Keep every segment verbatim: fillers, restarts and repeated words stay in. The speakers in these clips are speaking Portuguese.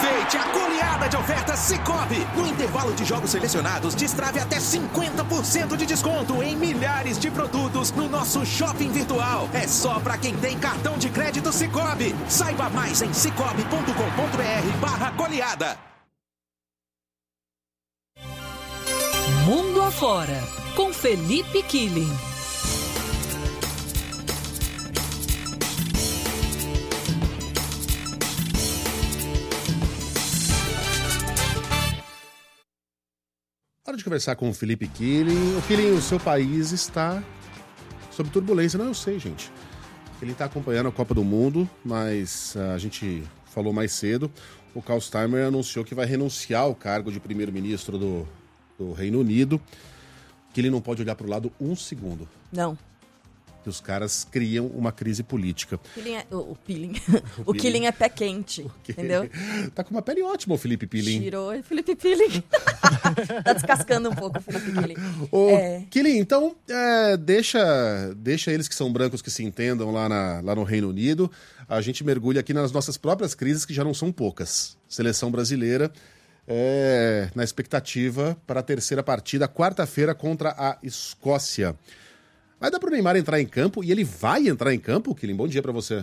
Aproveite a goleada de ofertas Sicoob. No intervalo de jogos selecionados, destrave até cinquenta por cento de desconto em milhares de produtos no nosso shopping virtual. É só para quem tem cartão de crédito Sicoob. Saiba mais em cicobi ponto com ponto br barra goleada. Mundo Afora, com Felipe Killing. Hora de conversar com o Felipe Killing. O Killing, o seu país está sob turbulência. Não, eu sei, gente. Ele está acompanhando a Copa do Mundo, mas a gente falou mais cedo. O Keir Starmer anunciou que vai renunciar ao cargo de primeiro-ministro do, do Reino Unido, que ele não pode olhar para o lado um segundo. Não. Que os caras criam uma crise política. Pilling é, o, o Pilling. O, o Killing é pé quente, entendeu? Tá com uma pele ótima o Felipe Pilling. Tirou o Felipe Pilling. Tá descascando um pouco o Felipe Killing. Ô, é... Killing, então, é, deixa, deixa eles que são brancos que se entendam lá, na, lá no Reino Unido. A gente mergulha aqui nas nossas próprias crises, que já não são poucas. Seleção brasileira, é, na expectativa para a terceira partida, quarta-feira, contra a Escócia. Vai dar pro Neymar entrar em campo, e ele vai entrar em campo, Killing? Bom dia para você.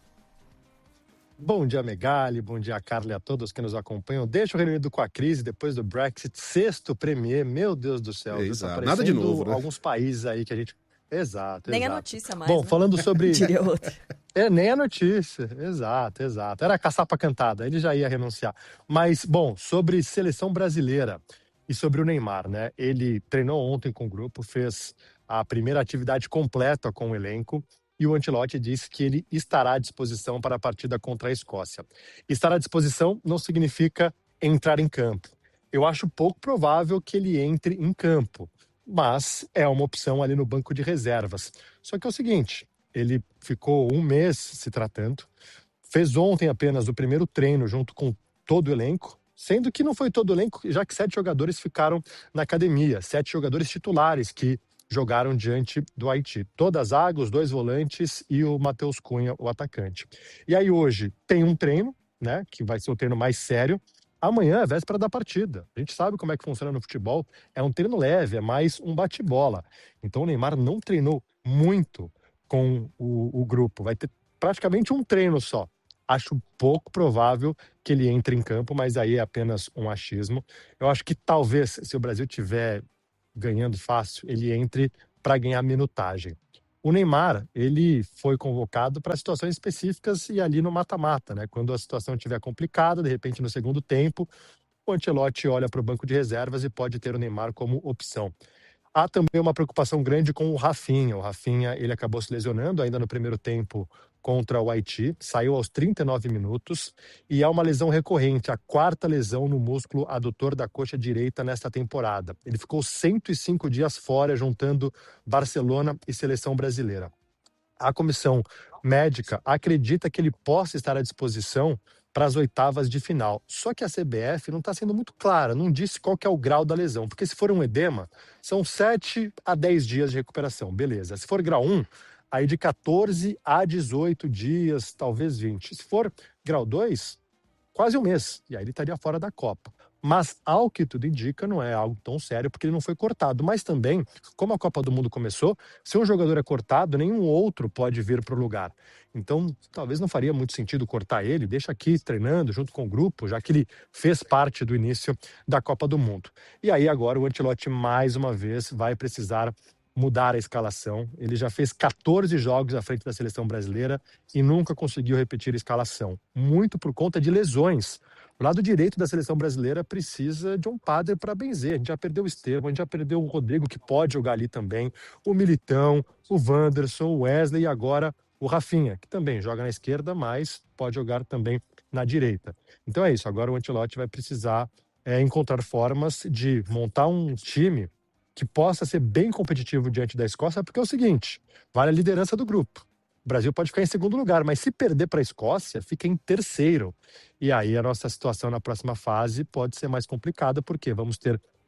Bom dia, Megali, bom dia, Carla, e a todos que nos acompanham. Deixa o Reino Unido com a crise depois do Brexit, sexto Premier, meu Deus do céu. É, exato. Nada de novo, né? Alguns países aí que a gente... Exato, Nem exato. a notícia mais, Bom, né? falando sobre... Diria outro. É, nem a notícia, exato, exato. Era caçapa cantada, ele já ia renunciar. Mas, bom, sobre seleção brasileira e sobre o Neymar, né? Ele treinou ontem com o grupo, fez a primeira atividade completa com o elenco, e o Ancelotti disse que ele estará à disposição para a partida contra a Escócia. Estar à disposição não significa entrar em campo. Eu acho pouco provável que ele entre em campo, mas é uma opção ali no banco de reservas. Só que é o seguinte, ele ficou um mês se tratando, fez ontem apenas o primeiro treino junto com todo o elenco, sendo que não foi todo o elenco, já que sete jogadores ficaram na academia, sete jogadores titulares que jogaram diante do Haiti. Todas as águas, os dois volantes e o Matheus Cunha, o atacante. E aí hoje tem um treino, né, que vai ser o treino mais sério. Amanhã é véspera da partida. A gente sabe como é que funciona no futebol. É um treino leve, é mais um bate-bola. Então o Neymar não treinou muito com o, o grupo. Vai ter praticamente um treino só. Acho pouco provável que ele entre em campo, mas aí é apenas um achismo. Eu acho que talvez, se o Brasil tiver ganhando fácil, ele entre para ganhar minutagem. O Neymar, ele foi convocado para situações específicas e ali no mata-mata, né? Quando a situação estiver complicada, de repente no segundo tempo, o Ancelotti olha para o banco de reservas e pode ter o Neymar como opção. Há também uma preocupação grande com o Rafinha. O Rafinha, ele acabou se lesionando ainda no primeiro tempo contra o Haiti, saiu aos trinta e nove minutos e é uma lesão recorrente, a quarta lesão no músculo adutor da coxa direita nesta temporada. Ele ficou cento e cinco dias fora, juntando Barcelona e seleção brasileira. A comissão médica acredita que ele possa estar à disposição para as oitavas de final. Só que a C B F não está sendo muito clara, não disse qual que é o grau da lesão, porque se for um edema, são sete a dez dias de recuperação, beleza. Se for grau um, aí de quatorze a dezoito dias, talvez vinte. Se for grau dois, quase um mês, e aí ele estaria fora da Copa. Mas, ao que tudo indica, não é algo tão sério, porque ele não foi cortado. Mas também, como a Copa do Mundo começou, se um jogador é cortado, nenhum outro pode vir para o lugar. Então, talvez não faria muito sentido cortar ele, deixa aqui treinando junto com o grupo, já que ele fez parte do início da Copa do Mundo. E aí agora o Ancelotti, mais uma vez, vai precisar mudar a escalação. Ele já fez quatorze jogos à frente da seleção brasileira e nunca conseguiu repetir a escalação, muito por conta de lesões. O lado direito da seleção brasileira precisa de um padre para benzer. A gente já perdeu o Estevam, a gente já perdeu o Rodrigo, que pode jogar ali também, o Militão, o Wanderson, o Wesley e agora o Rafinha, que também joga na esquerda, mas pode jogar também na direita. Então é isso, agora o Ancelotti vai precisar é, encontrar formas de montar um time que possa ser bem competitivo diante da Escócia, porque é o seguinte, vale a liderança do grupo. O Brasil pode ficar em segundo lugar, mas se perder para a Escócia, fica em terceiro. E aí a nossa situação na próxima fase pode ser mais complicada, porque vamos ter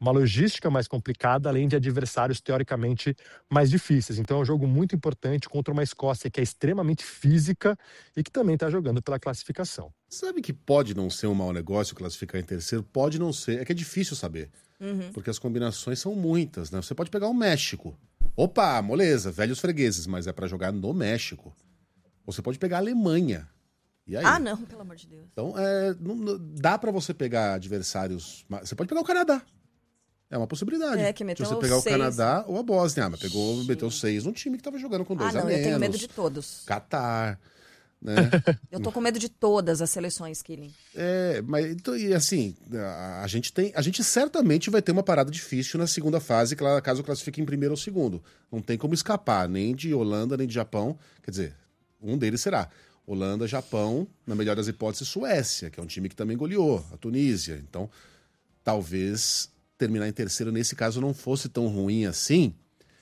uma logística mais complicada, além de adversários teoricamente mais difíceis. Então é um jogo muito importante contra uma Escócia que é extremamente física e que também está jogando pela classificação. Sabe que pode não ser um mau negócio classificar em terceiro? Pode não ser. É que é difícil saber. Uhum. Porque as combinações são muitas, né? Você pode pegar o México. Opa, moleza, velhos fregueses, mas é para jogar no México. Ou você pode pegar a Alemanha. E aí? Ah, não, pelo amor de Deus. Então, é, não, não, dá para você pegar adversários... Você pode pegar o Canadá. É uma possibilidade. É, que meteu Se você pegar seis. o Canadá ou a Bósnia. Ah, mas pegou, Sim. meteu seis num time que tava jogando com dois ah, a não, menos. Eu tenho medo de todos. Catar, né? Eu tô com medo de todas as seleções, Killing. É, mas então, e assim, a, a gente tem, a gente certamente vai ter uma parada difícil na segunda fase, caso classifique em primeiro ou segundo. Não tem como escapar, nem de Holanda, nem de Japão. Quer dizer, um deles será Holanda, Japão, na melhor das hipóteses, Suécia, que é um time que também goleou, a Tunísia. Então, talvez terminar em terceiro nesse caso não fosse tão ruim assim,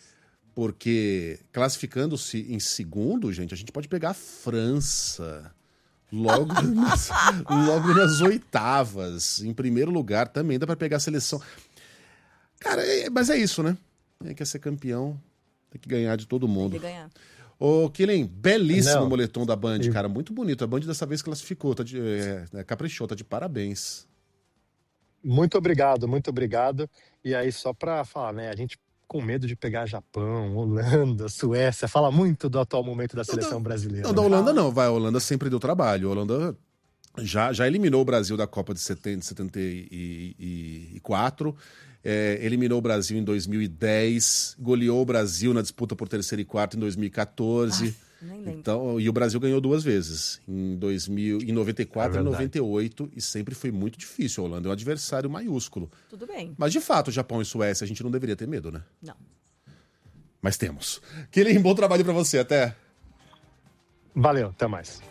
porque classificando-se em segundo, gente, a gente pode pegar a França logo nas, logo nas oitavas. Em primeiro lugar também dá para pegar a seleção. Cara, é, mas é isso, né? Quem quer ser campeão tem que ganhar de todo mundo. Tem que ganhar. Ô, Killen, belíssimo Não. moletom da Band, Eu... cara, muito bonito. A Band dessa vez classificou, tá de, é, é, caprichou, tá de parabéns. Muito obrigado, muito obrigado. E aí, só para falar, né, a gente com medo de pegar Japão, Holanda, Suécia, fala muito do atual momento da seleção não, brasileira. Não, né? da Holanda não, vai, a Holanda sempre deu trabalho. A Holanda já, já eliminou o Brasil da Copa de setenta e quatro, é, eliminou o Brasil em dois mil e dez, goleou o Brasil na disputa por terceiro e quarto em dois mil e quatorze. Ah. Nem lembro. Então, e o Brasil ganhou duas vezes, em, dois mil, em noventa e quatro e É em noventa e oito, e sempre foi muito difícil. A Holanda é um adversário maiúsculo. Tudo bem. Mas, de fato, Japão e Suécia, a gente não deveria ter medo, né? Não. Mas temos. Killen, bom trabalho pra você. Até. Valeu, até mais.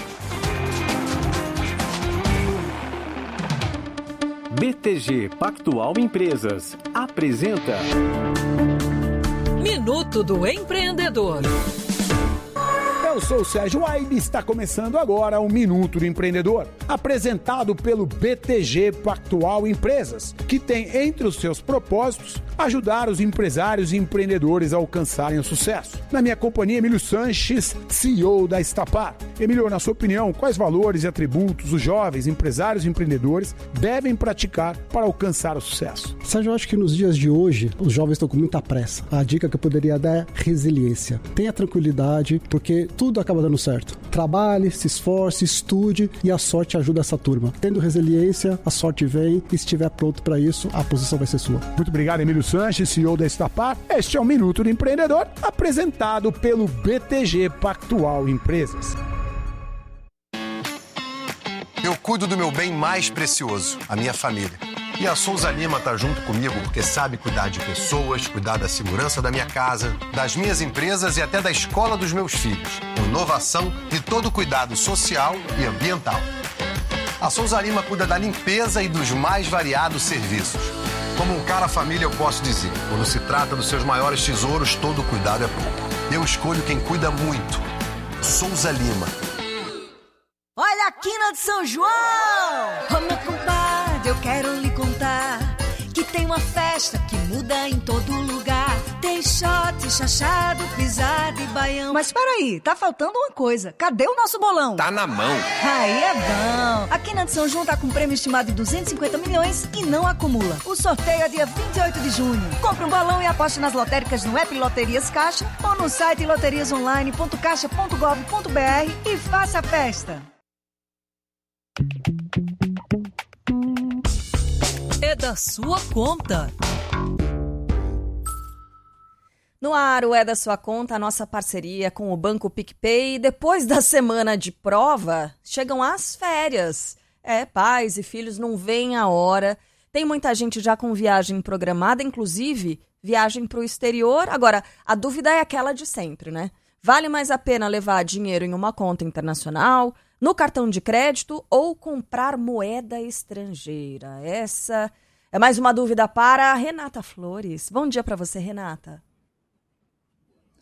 B T G Pactual Empresas apresenta Minuto do Empreendedor. Eu sou o Sérgio Aibe e está começando agora o Minuto do Empreendedor, apresentado pelo B T G Pactual Empresas, que tem entre os seus propósitos ajudar os empresários e empreendedores a alcançarem o sucesso. Na minha companhia, Emílio Sanches, C E O da Estapar. Emílio, na sua opinião, quais valores e atributos os jovens empresários e empreendedores devem praticar para alcançar o sucesso? Sérgio, eu acho que nos dias de hoje, os jovens estão com muita pressa. A dica que eu poderia dar é resiliência. Tenha tranquilidade, porque tudo acaba dando certo. Trabalhe, se esforce, estude e a sorte ajuda essa turma. Tendo resiliência, a sorte vem e se estiver pronto para isso, a posição vai ser sua. Muito obrigado, Emílio Sanches, C E O da Estapar. Este é o Minuto do Empreendedor, apresentado pelo B T G Pactual Empresas. Eu cuido do meu bem mais precioso, a minha família. E a Souza Lima tá junto comigo porque sabe cuidar de pessoas, cuidar da segurança da minha casa, das minhas empresas e até da escola dos meus filhos. Com inovação e todo o cuidado social e ambiental. A Souza Lima cuida da limpeza e dos mais variados serviços. Como um cara família, eu posso dizer, quando se trata dos seus maiores tesouros, todo cuidado é pouco. Eu escolho quem cuida muito. Souza Lima. Olha a quina de São João! Ô meu compadre, eu quero lhe contar que tem uma festa que muda em todo lugar. Tem shot, chachado, pisado e baião. Mas peraí, tá faltando uma coisa. Cadê o nosso bolão? Tá na mão. Aí é bom. A Quina de São João tá com um prêmio estimado de duzentos e cinquenta milhões e não acumula. O sorteio é dia vinte e oito de junho. Compre um bolão e aposte nas lotéricas no app Loterias Caixa ou no site loterias online ponto caixa ponto gov ponto br e faça a festa. É da sua conta. No ar, o É da Sua Conta, a nossa parceria com o Banco PicPay. Depois da semana de prova, chegam as férias. É, pais e filhos não veem a hora. Tem muita gente já com viagem programada, inclusive viagem para o exterior. Agora, a dúvida é aquela de sempre, né? Vale mais a pena levar dinheiro em uma conta internacional, no cartão de crédito ou comprar moeda estrangeira? Essa é mais uma dúvida para a Renata Flores. Bom dia para você, Renata.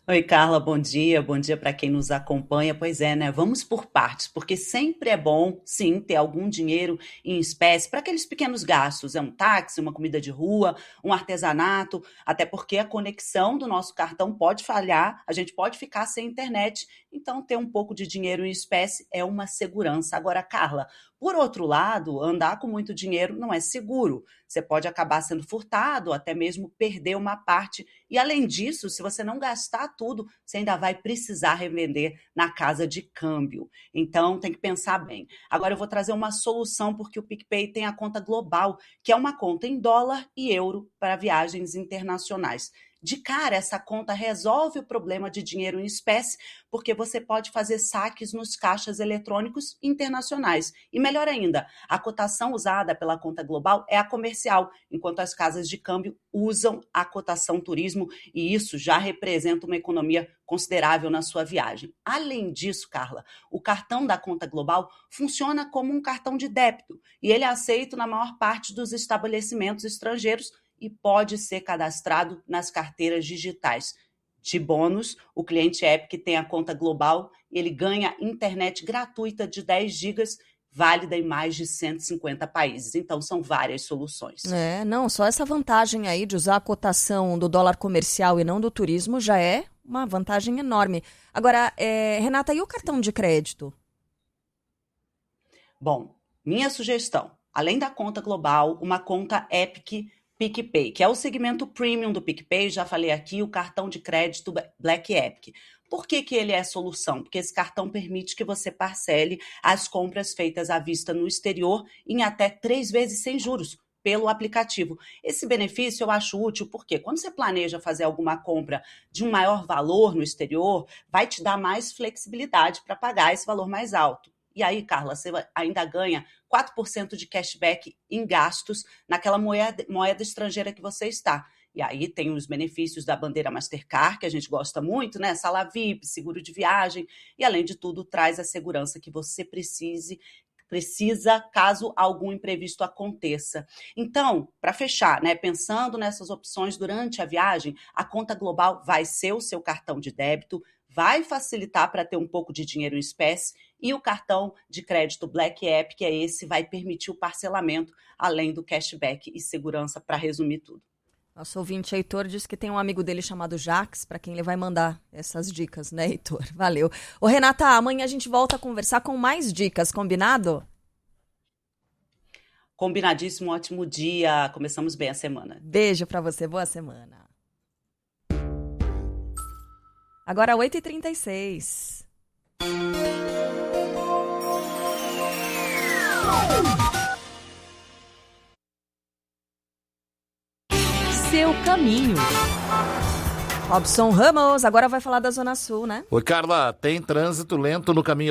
Oi, Carla, bom dia. Bom dia para quem nos acompanha. Pois é, né? Vamos por partes, porque sempre é bom, sim, ter algum dinheiro em espécie para aqueles pequenos gastos. É um táxi, uma comida de rua, um artesanato, até porque a conexão do nosso cartão pode falhar, a gente pode ficar sem internet. Então, ter um pouco de dinheiro em espécie é uma segurança. Agora, Carla, por outro lado, andar com muito dinheiro não é seguro. Você pode acabar sendo furtado, até mesmo perder uma parte. E, além disso, se você não gastar tudo, você ainda vai precisar revender na casa de câmbio. Então, tem que pensar bem. Agora, eu vou trazer uma solução, porque o PicPay tem a conta global, que é uma conta em dólar e euro para viagens internacionais. De cara, essa conta resolve o problema de dinheiro em espécie, porque você pode fazer saques nos caixas eletrônicos internacionais. E melhor ainda, a cotação usada pela conta global é a comercial, enquanto as casas de câmbio usam a cotação turismo, e isso já representa uma economia considerável na sua viagem. Além disso, Carla, o cartão da conta global funciona como um cartão de débito, e ele é aceito na maior parte dos estabelecimentos estrangeiros e pode ser cadastrado nas carteiras digitais. De bônus, o cliente Epic tem a conta global e ele ganha internet gratuita de dez gigas, válida em mais de cento e cinquenta países. Então, são várias soluções. É, não, só essa vantagem aí de usar a cotação do dólar comercial e não do turismo já é uma vantagem enorme. Agora, é, Renata, e o cartão de crédito? Bom, minha sugestão, além da conta global, uma conta Epic PicPay, que é o segmento premium do PicPay, já falei aqui, o cartão de crédito Black Epic. Por que que ele é solução? Porque esse cartão permite que você parcele as compras feitas à vista no exterior em até três vezes sem juros pelo aplicativo. Esse benefício eu acho útil porque quando você planeja fazer alguma compra de um maior valor no exterior, vai te dar mais flexibilidade para pagar esse valor mais alto. E aí, Carla, você ainda ganha quatro por cento de cashback em gastos naquela moeda, moeda estrangeira que você está. E aí tem os benefícios da bandeira Mastercard, que a gente gosta muito, né? Sala V I P, seguro de viagem. E, além de tudo, traz a segurança que você precise, precisa caso algum imprevisto aconteça. Então, para fechar, né, pensando nessas opções durante a viagem, a conta global vai ser o seu cartão de débito, vai facilitar para ter um pouco de dinheiro em espécie, e o cartão de crédito Black Epic é esse, vai permitir o parcelamento, além do cashback e segurança, para resumir tudo. Nosso ouvinte Heitor diz que tem um amigo dele chamado Jax, para quem ele vai mandar essas dicas, né, Heitor? Valeu. Ô, Renata, amanhã a gente volta a conversar com mais dicas, combinado? Combinadíssimo, ótimo dia. Começamos bem a semana. Beijo para você, boa semana. Agora oito e trinta e seis. Seu caminho. Robson Ramos, agora vai falar da Zona Sul, né? Oi, Carla, tem trânsito lento no caminho